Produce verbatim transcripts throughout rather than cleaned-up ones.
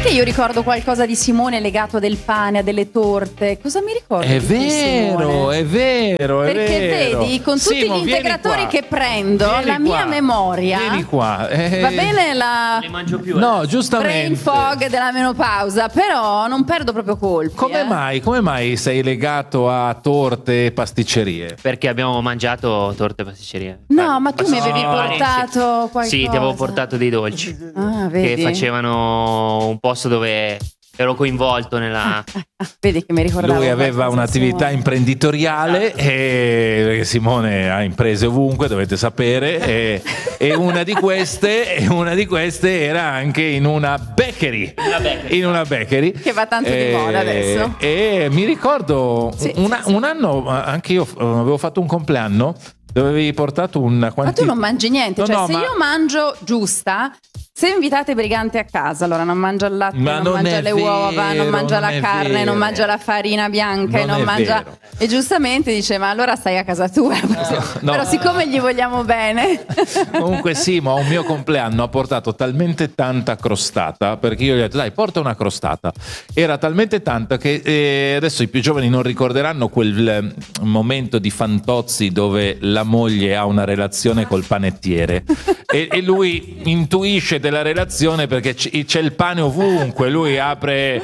che io ricordo qualcosa di Simone legato a del pane, a delle torte? Cosa mi ricordo? È di vero, Simone? è vero, è Perché vero. vedi, con tutti Simo, gli integratori che prendo, Vieni la mia qua. memoria. Vieni qua. Eh, Va bene la Non li mangio più. No, adesso. giustamente. brain fog della menopausa, però non perdo proprio colpi. Come eh. mai? Come mai sei legato a torte e pasticcerie? Perché abbiamo mangiato torte e pasticcerie. No, ma tu mi Pasticceri avevi vari, portato sì. qualcosa. Sì, ti avevo portato dei dolci Ah, che vedi? facevano un posto dove ero coinvolto nella... Ah, vedi che mi ricordavo. Lui aveva qualcosa, un'attività Simone. imprenditoriale e perché Simone ha imprese ovunque, dovete sapere, e, e una di queste e una di queste era anche in una bakery. Una bakery. In una bakery. Che va tanto di moda adesso. E mi ricordo Sì, una- sì, sì. un anno anche io avevo fatto un compleanno dove avevi portato un Ma quanti... tu non mangi niente, No, cioè no, se ma- io mangio giusta, se invitate Brigante a casa, allora non mangia il latte, Ma non, non mangia è le uova, non vero, mangia non la è carne, vero. non mangia la farina bianca e Non non è mangia... vero. E giustamente dice, ma allora stai a casa tua. no. Però siccome gli vogliamo bene... Comunque Simo a un mio compleanno ha portato talmente tanta crostata, perché io gli ho detto dai porta una crostata, era talmente tanta che eh, adesso i più giovani non ricorderanno quel eh, momento di Fantozzi dove la moglie ha una relazione col panettiere e, e lui intuisce della relazione perché c- c'è il pane ovunque, lui apre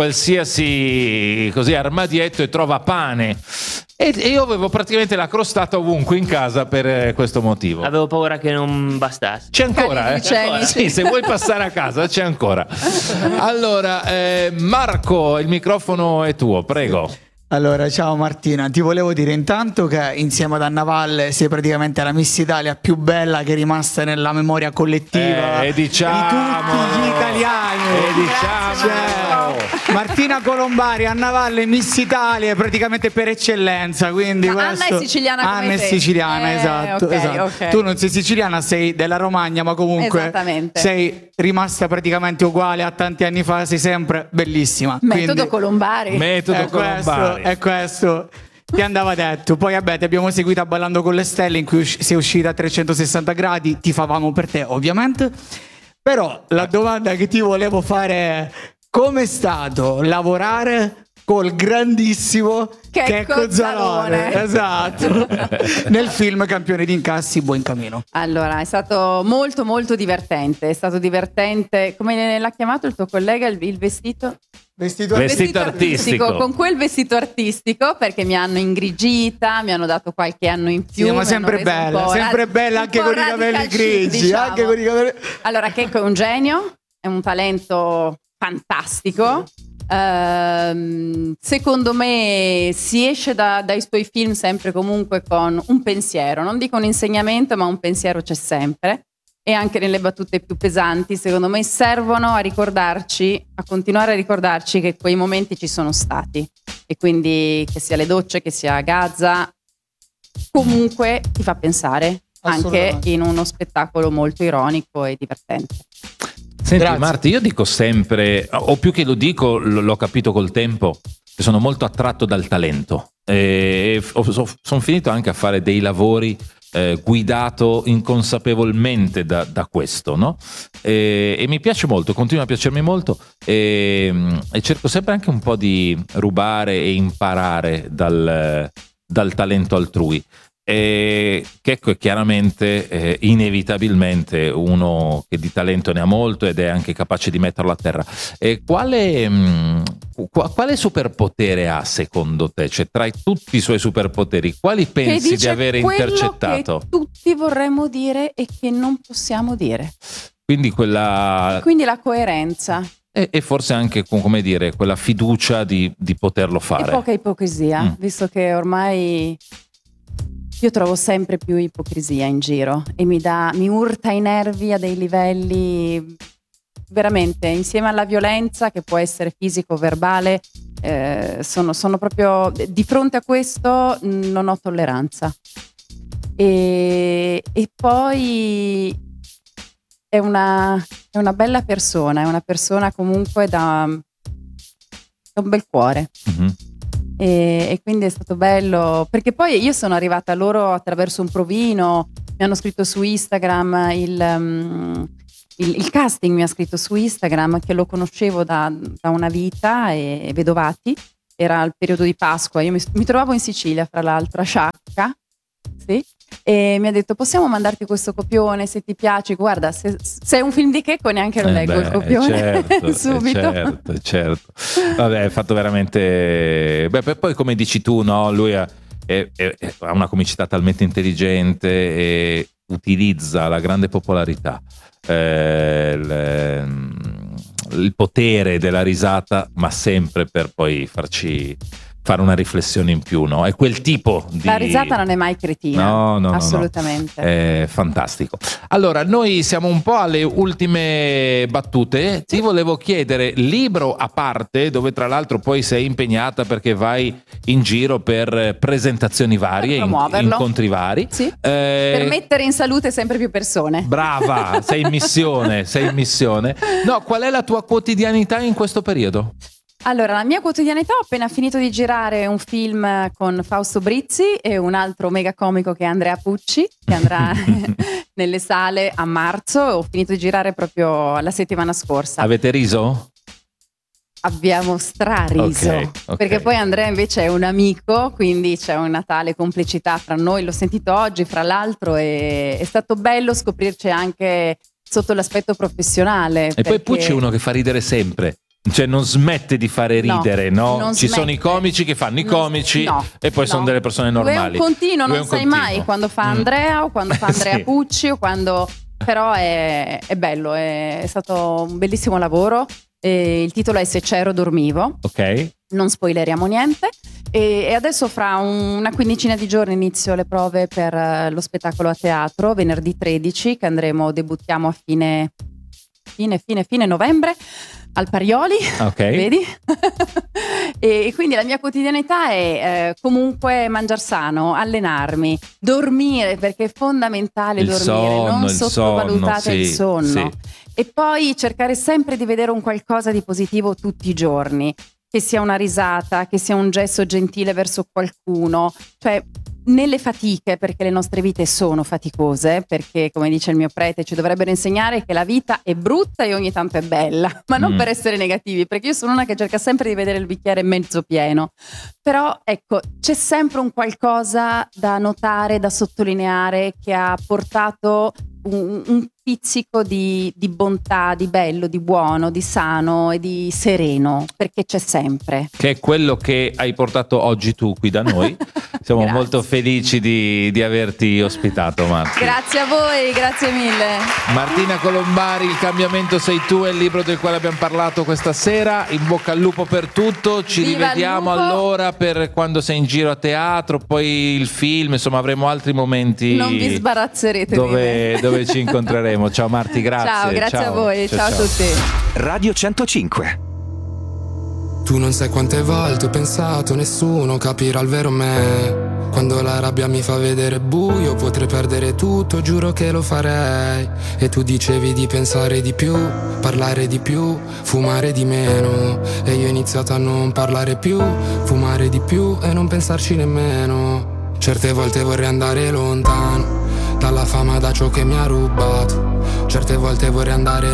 qualsiasi così armadietto e trova pane e, e io avevo praticamente la crostata ovunque in casa per eh, questo motivo. Avevo paura che non bastasse. C'è ancora, Cani eh? glicemici. Sì, se vuoi passare a casa c'è ancora. Allora, eh, Marco, il microfono è tuo, prego. Allora, ciao Martina, ti volevo dire intanto che insieme ad Anna Valle sei praticamente la Miss Italia più bella che è rimasta nella memoria collettiva Eh, diciamo, di tutti gli italiani. E diciamo. Cioè, Martina Colombari, Anna Valle, Miss Italia praticamente per eccellenza. Quindi Ma Anna questo- è siciliana come Anna è te. siciliana, Eh, esatto, ok, esatto. ok. Tu non sei siciliana, sei della Romagna, ma comunque Esattamente. sei rimasta praticamente uguale a tanti anni fa, sei sempre bellissima. Metodo Quindi- Colombari. Metodo è questo, Colombari. è questo che andava detto. Poi vabbè, ti abbiamo seguito a Ballando con le Stelle, in cui usci- sei uscita a trecentosessanta gradi, ti favamo per te ovviamente. Però la domanda che ti volevo fare è: com'è stato lavorare col grandissimo Checco Zalone? Esatto. Nel film Campione di incassi, Buon cammino. Allora, è stato molto molto divertente, è stato divertente, come l'ha chiamato il tuo collega, il, il vestito? Vestito, Vestito artistico. Con quel vestito artistico, perché mi hanno ingrigita, mi hanno dato qualche anno in più. Sì, ma mi sempre hanno reso un bella, po' sempre rad- bella un anche po' con i capelli radical chic, grigi, diciamo. anche con i capelli... Allora, Checco è un genio, è un talento fantastico. Ehm, secondo me si esce da- dai suoi film sempre comunque con un pensiero, non dico un insegnamento, ma un pensiero c'è sempre. E anche nelle battute più pesanti, secondo me, servono a ricordarci, a continuare a ricordarci che quei momenti ci sono stati. E quindi che sia le docce, che sia Gaza, comunque ti fa pensare anche Assolutamente. in uno spettacolo molto ironico e divertente. Senti Grazie. Marti, io dico sempre, o più che lo dico, l- l'ho capito col tempo, che sono molto attratto dal talento. E sono finito anche a fare dei lavori eh, guidato inconsapevolmente da, da questo, no? E, e mi piace molto, continua a piacermi molto e, e cerco sempre anche un po' di rubare e imparare dal, dal talento altrui. E Checco è chiaramente eh, inevitabilmente uno che di talento ne ha molto ed è anche capace di metterlo a terra. E quale, mh, qu- quale superpotere ha secondo te? Cioè, tra tutti i suoi superpoteri, quali Che pensi dice di avere quello intercettato? che tutti vorremmo dire e che non possiamo dire. Quindi quella Quindi la coerenza e, e forse anche come dire quella fiducia di, di poterlo e fare. poca ipocrisia, Mm. visto che ormai io trovo sempre più ipocrisia in giro e mi dà, mi urta i nervi a dei livelli veramente, insieme alla violenza che può essere fisico o verbale, eh, sono, sono proprio di fronte a questo mh, non ho tolleranza. E, e poi è una, è una bella persona, è una persona comunque da, da un bel cuore. Mhm. E, e quindi è stato bello, perché poi io sono arrivata a loro attraverso un provino, mi hanno scritto su Instagram il, um, il, il casting mi ha scritto su Instagram che lo conoscevo da, da una vita, e Vedovati, era il periodo di Pasqua, io mi, mi trovavo in Sicilia fra l'altro, a Sciacca, sì, e mi ha detto possiamo mandarti questo copione se ti piace, guarda se, se è un film di Checco neanche lo Eh leggo beh, il copione certo, subito. certo, certo. Vabbè, è fatto veramente beh, poi come dici tu, no, lui ha, è, è, ha una comicità talmente intelligente e utilizza la grande popolarità, eh, il, il potere della risata, ma sempre per poi farci fare una riflessione in più, no? È quel tipo di... La risata non è mai cretina, no, no, assolutamente. No, no. È fantastico. Allora, noi siamo un po' alle ultime battute. Ti volevo chiedere, libro a parte, dove tra l'altro poi sei impegnata perché vai in giro per presentazioni varie, per in, incontri vari. Sì. Eh, per mettere in salute sempre più persone. Brava, sei in missione, sei in missione. No, qual è la tua quotidianità in questo periodo? Allora, la mia quotidianità, ho appena finito di girare un film con Fausto Brizzi e un altro mega comico che è Andrea Pucci, che andrà nelle sale a marzo. Ho finito di girare proprio la settimana scorsa. Avete riso? Abbiamo strariso, okay, okay. Perché poi Andrea invece è un amico, quindi c'è una tale complicità fra noi. L'ho sentito oggi, fra l'altro, e è stato bello scoprirci anche sotto l'aspetto professionale. E perché... poi Pucci è uno che fa ridere sempre. Cioè non smette di fare ridere, no? no? Ci smette. sono i comici che fanno i comici no, e poi no. sono delle persone normali. Lui è un continuo, Lui non un sai continuo. mai quando fa Andrea o quando fa Andrea sì. Pucci o quando... Però è, è bello, è, è stato un bellissimo lavoro. E il titolo è Se c'ero dormivo. Ok. Non spoileriamo niente. E, e adesso fra un, una quindicina di giorni inizio le prove per uh, lo spettacolo a teatro, venerdì tredici, che andremo, debuttiamo a fine... fine, fine, fine novembre al Parioli, ok, vedi? E quindi la mia quotidianità è eh, comunque mangiar sano, allenarmi, dormire, perché è fondamentale il dormire, sonno, non il sottovalutate sonno, il sì, sonno. sì. E poi cercare sempre di vedere un qualcosa di positivo tutti i giorni, che sia una risata, che sia un gesto gentile verso qualcuno, cioè nelle fatiche, perché le nostre vite sono faticose, perché come dice il mio prete ci dovrebbero insegnare che la vita è brutta e ogni tanto è bella, ma non mm. per essere negativi, perché io sono una che cerca sempre di vedere il bicchiere mezzo pieno. Però ecco, c'è sempre un qualcosa da notare, da sottolineare, che ha portato un, un pizzico di, di bontà, di bello, di buono, di sano e di sereno, perché c'è sempre. Che è quello che hai portato oggi tu qui da noi. Siamo Grazie. molto felici di, di averti ospitato, Marti. Grazie a voi, grazie mille. Martina Colombari, Il cambiamento sei tu è il libro del quale abbiamo parlato questa sera. In bocca al lupo per tutto. Ci Viva rivediamo il lupo. allora per quando sei in giro a teatro, poi il film, insomma avremo altri momenti. Non vi sbarazzerete dove, di me. dove ci incontreremo. Ciao Marti, grazie. Ciao, grazie ciao. a voi, ciao, ciao a tutti. Radio centocinque. Tu non sai quante volte ho pensato, nessuno capirà il vero me. Quando la rabbia mi fa vedere buio, potrei perdere tutto, giuro che lo farei. E tu dicevi di pensare di più, parlare di più, fumare di meno. E io ho iniziato a non parlare più, fumare di più e non pensarci nemmeno. Certe volte vorrei andare lontano dalla fama, da ciò che mi ha rubato. Certe volte vorrei andare